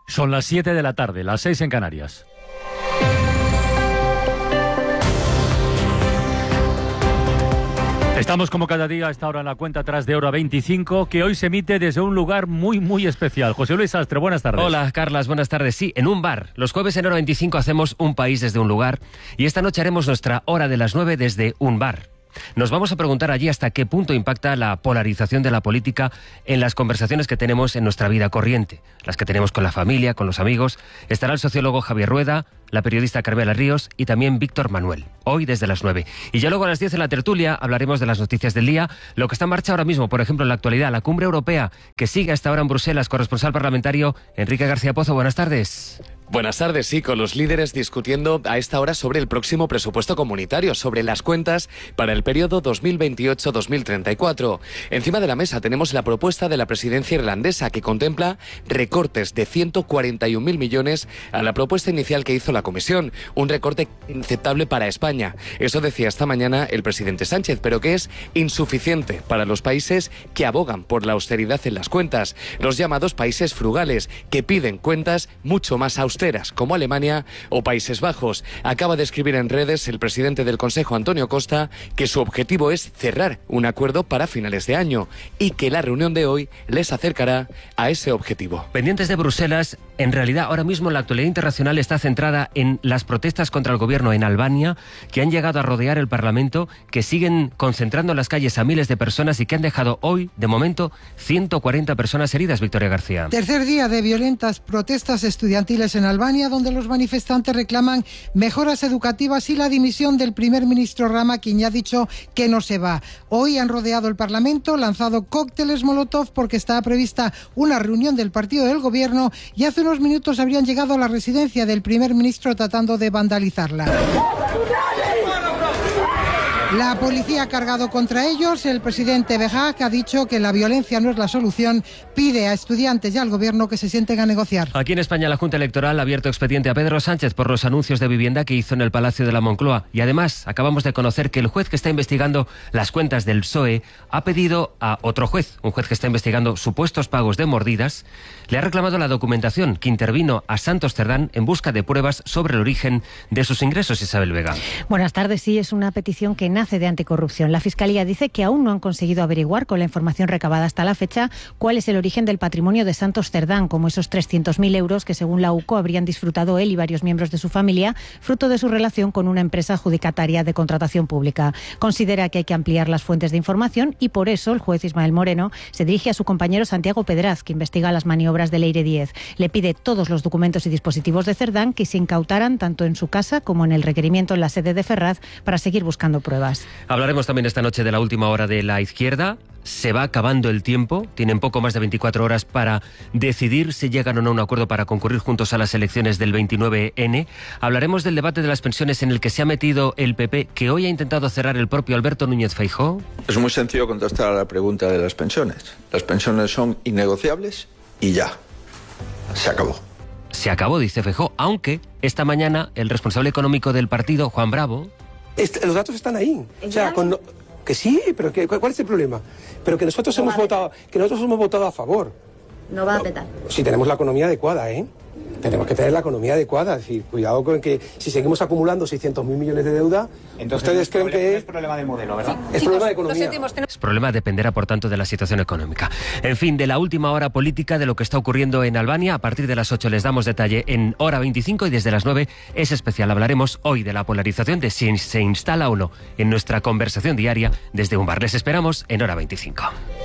Son las 7 de la tarde, las 6 en Canarias. Estamos como cada día a esta hora en la cuenta atrás de Hora 25, que hoy se emite desde un lugar muy, muy especial. José Luis Sastre, buenas tardes. Hola, Carlas, buenas tardes. Sí, en un bar. Los jueves en Hora 25 hacemos un país desde un lugar y esta noche haremos nuestra Hora de las 9 desde un bar. Nos vamos a preguntar allí hasta qué punto impacta la polarización de la política en las conversaciones que tenemos en nuestra vida corriente, las que tenemos con la familia, con los amigos. Estará el sociólogo Javier Rueda, la periodista Carmela Ríos y también Víctor Manuel, hoy desde las 9. Y ya luego a las 10 en la tertulia hablaremos de las noticias del día, lo que está en marcha ahora mismo, por ejemplo, en la actualidad, la cumbre europea que sigue hasta ahora en Bruselas. Corresponsal parlamentario Enrique García Pozo, buenas tardes. Buenas tardes, sí, con los líderes discutiendo a esta hora sobre el próximo presupuesto comunitario, sobre las cuentas para el periodo 2028-2034. Encima de la mesa tenemos la propuesta de la presidencia irlandesa que contempla recortes de 141.000 millones a la propuesta inicial que hizo la Comisión, un recorte inaceptable para España. Eso decía esta mañana el presidente Sánchez, pero que es insuficiente para los países que abogan por la austeridad en las cuentas, los llamados países frugales, que piden cuentas mucho más austeras, como Alemania o Países Bajos. Acaba de escribir en redes el presidente del Consejo, Antonio Costa, que su objetivo es cerrar un acuerdo para finales de año y que la reunión de hoy les acercará a ese objetivo. Pendientes de Bruselas, en realidad ahora mismo la actualidad internacional está centrada en las protestas contra el gobierno en Albania, que han llegado a rodear el Parlamento, que siguen concentrando en las calles a miles de personas y que han dejado hoy, de momento, 140 personas heridas. Victoria García. Tercer día de violentas protestas estudiantiles en Albania, donde los manifestantes reclaman mejoras educativas y la dimisión del primer ministro Rama, quien ya ha dicho que no se va. Hoy han rodeado el Parlamento, lanzado cócteles Molotov porque estaba prevista una reunión del partido del gobierno y hace unos minutos habrían llegado a la residencia del primer ministro tratando de vandalizarla. La policía ha cargado contra ellos. El presidente Bejac ha dicho que la violencia no es la solución. Pide a estudiantes y al gobierno que se sienten a negociar. Aquí en España la Junta Electoral ha abierto expediente a Pedro Sánchez por los anuncios de vivienda que hizo en el Palacio de la Moncloa. Y además acabamos de conocer que el juez que está investigando las cuentas del PSOE ha pedido a otro juez, un juez que está investigando supuestos pagos de mordidas, le ha reclamado la documentación que intervino a Santos Cerdán en busca de pruebas sobre el origen de sus ingresos. Isabel Vega. Buenas tardes. Sí, es una petición que nace de anticorrupción. La Fiscalía dice que aún no han conseguido averiguar con la información recabada hasta la fecha cuál es el origen del patrimonio de Santos Cerdán, como esos 300.000 euros que según la UCO habrían disfrutado él y varios miembros de su familia, fruto de su relación con una empresa adjudicataria de contratación pública. Considera que hay que ampliar las fuentes de información y por eso el juez Ismael Moreno se dirige a su compañero Santiago Pedraz, que investiga las maniobras del Eire 10. Le pide todos los documentos y dispositivos de Cerdán que se incautaran tanto en su casa como en el requerimiento en la sede de Ferraz para seguir buscando pruebas. Hablaremos también esta noche de la última hora de la izquierda. Se va acabando el tiempo, tienen poco más de 24 horas para decidir si llegan o no a un acuerdo para concurrir juntos a las elecciones del 29N. Hablaremos del debate de las pensiones en el que se ha metido el PP, que hoy ha intentado cerrar el propio Alberto Núñez Feijóo. Es muy sencillo contestar a la pregunta de las pensiones. Las pensiones son innegociables y ya. Se acabó. Se acabó, dice Feijóo, aunque esta mañana el responsable económico del partido, Juan Bravo... Los datos están ahí. O sea, que sí, pero ¿cuál es el problema? Pero que nosotros hemos votado a favor. No va a petar. Si tenemos la economía adecuada, ¿eh? Tenemos que tener la economía adecuada. Es decir, cuidado con que si seguimos acumulando 600.000 millones de deuda, entonces ustedes creen que es problema de modelo, ¿verdad? Sí, es problema de economía. Es problema dependerá, por tanto, de la situación económica. En fin, de la última hora política, de lo que está ocurriendo en Albania. A partir de las 8 les damos detalle en Hora 25 y desde las 9 es especial. Hablaremos hoy de la polarización, de si se instala o no en nuestra conversación diaria desde un bar. Les esperamos en Hora 25.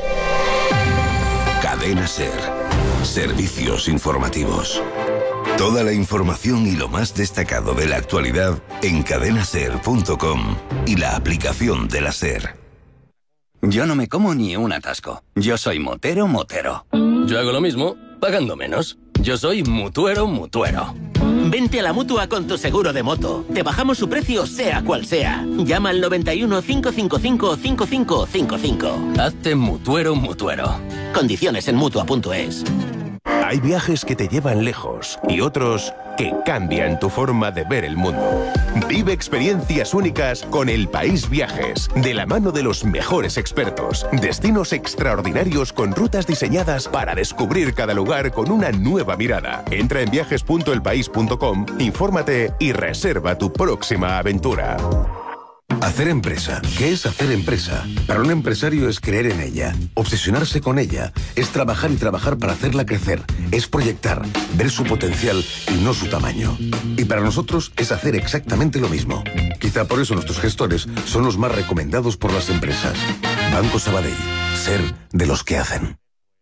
Cadena SER. Servicios informativos. Toda la información y lo más destacado de la actualidad en cadenaser.com y la aplicación de la SER. Yo no me como ni un atasco. Yo soy motero. Yo hago lo mismo, pagando menos. Yo soy mutuero. Vente a la Mutua con tu seguro de moto. Te bajamos su precio sea cual sea. Llama al 91 555 5555. Hazte mutuero. Condiciones en Mutua.es. Hay viajes que te llevan lejos y otros que cambian tu forma de ver el mundo. Vive experiencias únicas con El País Viajes, de la mano de los mejores expertos. Destinos extraordinarios con rutas diseñadas para descubrir cada lugar con una nueva mirada. Entra en viajes.elpaís.com, infórmate y reserva tu próxima aventura. Hacer empresa. ¿Qué es hacer empresa? Para un empresario es creer en ella, obsesionarse con ella, es trabajar y trabajar para hacerla crecer, es proyectar, ver su potencial y no su tamaño. Y para nosotros es hacer exactamente lo mismo. Quizá por eso nuestros gestores son los más recomendados por las empresas. Banco Sabadell. Ser de los que hacen.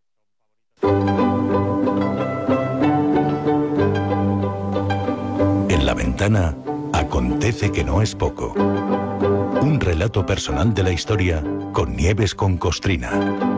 En La Ventana acontece que no es poco. Un relato personal de la historia con Nieves con Costrina.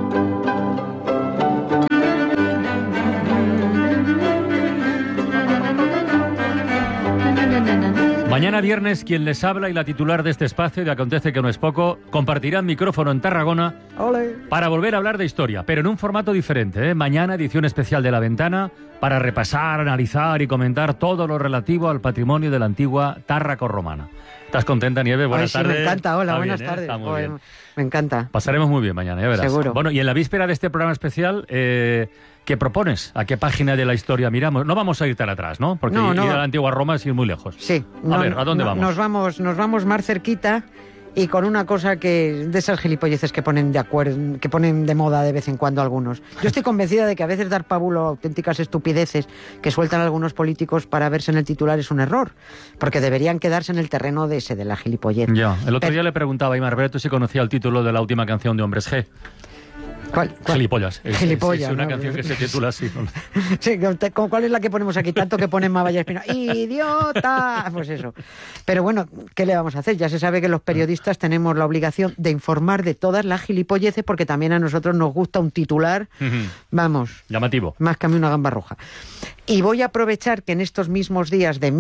Mañana viernes, quien les habla y la titular de este espacio de Acontece que no es poco, compartirán micrófono en Tarragona para volver a hablar de historia, pero en un formato diferente, ¿eh? Mañana edición especial de La Ventana para repasar, analizar y comentar todo lo relativo al patrimonio de la antigua Tárraco romana. ¿Estás contenta, Nieves? Buenas tardes. Me encanta, hola, Está buenas bien, tardes. Está muy bien. Me encanta. Pasaremos muy bien mañana, ya verás. Seguro. Bueno, y en la víspera de este programa especial, ¿qué propones? ¿A qué página de la historia miramos? No vamos a ir tan atrás, ¿no? Porque ir a la antigua Roma es ir muy lejos. Sí. A ver, ¿a dónde vamos? Nos vamos más cerquita y con una cosa que de esas gilipolleces que ponen de moda de vez en cuando algunos. Yo estoy convencida de que a veces dar pábulo a auténticas estupideces que sueltan algunos políticos para verse en el titular es un error, porque deberían quedarse en el terreno de la gilipollez. Ya, el otro día le preguntaba a Aimar Breto si conocía el título de la última canción de Hombres G. ¿Cuál? Gilipollas. Gilipollas. Es una canción que se titula así. Sí, ¿cuál es la que ponemos aquí? Tanto que ponen Mavalla Espina. ¡Idiota! Pues eso. Pero bueno, ¿qué le vamos a hacer? Ya se sabe que los periodistas tenemos la obligación de informar de todas las gilipolleces porque también a nosotros nos gusta un titular, vamos... llamativo. Más que a mí una gamba roja. Y voy a aprovechar que en estos mismos días de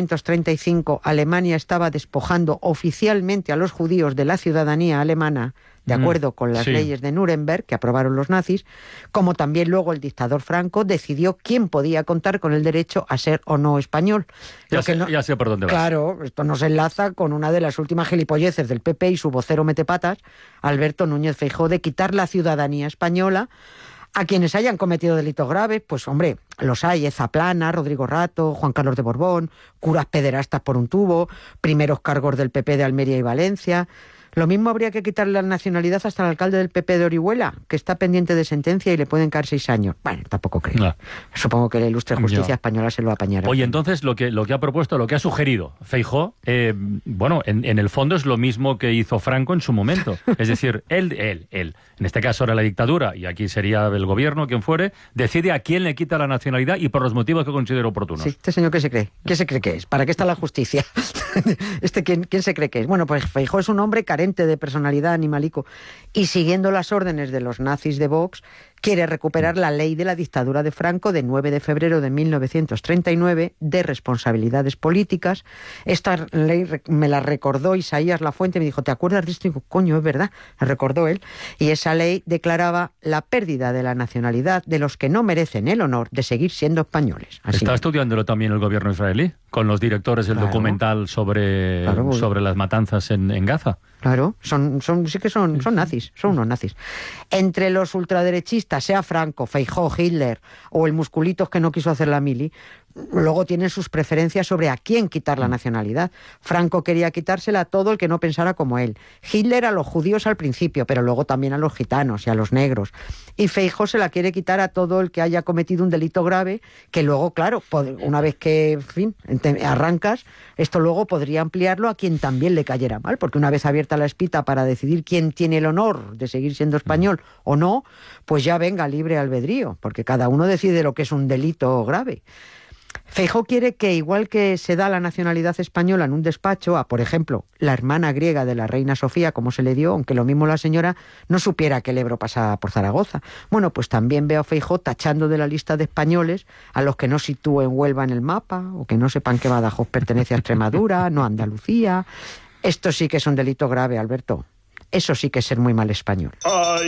1935 Alemania estaba despojando oficialmente a los judíos de la ciudadanía alemana, de acuerdo con las leyes de Nuremberg que aprobaron los nazis, como también luego el dictador Franco decidió quién podía contar con el derecho a ser o no español. Ya sé por dónde vas. Claro, esto nos enlaza con una de las últimas gilipolleces del PP y su vocero metepatas, Alberto Núñez Feijóo, de quitar la ciudadanía española a quienes hayan cometido delitos graves. Pues hombre, los hay, Zaplana, Rodrigo Rato, Juan Carlos de Borbón, curas pederastas por un tubo, primeros cargos del PP de Almería y Valencia. Lo mismo habría que quitarle la nacionalidad hasta el alcalde del PP de Orihuela, que está pendiente de sentencia y le pueden caer 6 años. Bueno, tampoco creo. No. Supongo que la ilustre justicia española se lo apañará. Oye, entonces lo que ha propuesto, lo que ha sugerido Feijóo, bueno, en el fondo es lo mismo que hizo Franco en su momento. Es decir, él, en este caso era la dictadura, y aquí sería el gobierno, quien fuere, decide a quién le quita la nacionalidad y por los motivos que considera oportunos. Sí, este señor, ¿qué se cree? ¿Qué se cree que es? ¿Para qué está la justicia? ¿Quién se cree que es? Bueno, pues Feijóo es un hombre carente de personalidad, animalico, y siguiendo las órdenes de los nazis de Vox, quiere recuperar la ley de la dictadura de Franco de 9 de febrero de 1939 de responsabilidades políticas. Esta ley me la recordó Isaías Lafuente, me dijo, ¿te acuerdas de esto? Y digo, coño, es verdad, la recordó él. Y esa ley declaraba la pérdida de la nacionalidad de los que no merecen el honor de seguir siendo españoles. Así ¿Está estudiándolo también el gobierno israelí? Con los directores del documental sobre las matanzas en Gaza. Claro, son nazis, son unos nazis. Entre los ultraderechistas, sea Franco, Feijóo, Hitler o el musculitos que no quiso hacer la mili, luego tienen sus preferencias sobre a quién quitar la nacionalidad. Franco quería quitársela a todo el que no pensara como él. Hitler a los judíos al principio, pero luego también a los gitanos y a los negros. Y Feijóo se la quiere quitar a todo el que haya cometido un delito grave, que luego, claro, una vez que, en fin, arrancas, esto luego podría ampliarlo a quien también le cayera mal, porque una vez abierta la espita para decidir quién tiene el honor de seguir siendo español o no, pues ya venga libre albedrío, porque cada uno decide lo que es un delito grave. Feijóo quiere que, igual que se da la nacionalidad española en un despacho a, por ejemplo, la hermana griega de la reina Sofía, como se le dio, aunque lo mismo la señora no supiera que el Ebro pasaba por Zaragoza. Bueno, pues también veo a Feijóo tachando de la lista de españoles a los que no sitúen Huelva en el mapa, o que no sepan que Badajoz pertenece a Extremadura, no a Andalucía. Esto sí que es un delito grave, Alberto. Eso sí que es ser muy mal español.